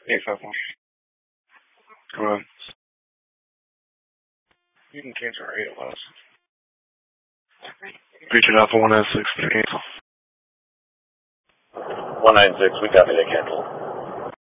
851. Go ahead. You can cancel our 811. Reaching out for 196. 196, we copy that cancel.